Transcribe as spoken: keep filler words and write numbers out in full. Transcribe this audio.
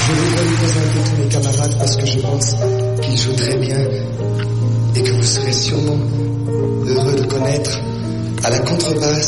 Je voudrais vous présenter tous mes camarades parce que je pense qu'ils jouent très bien et que vous serez sûrement heureux de connaître à la contrebasse